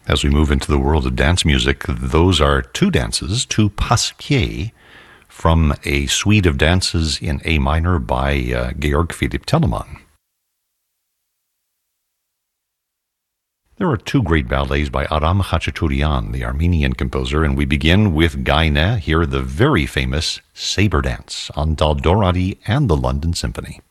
As we move into the world of dance music, those are two dances, two pasquiers, from a suite of dances in A minor by Georg Philipp Telemann. There are two great ballets by Aram Khachaturian, the Armenian composer, and we begin with Gaine, here the very famous Sabre Dance on Daldoradi and the London Symphony.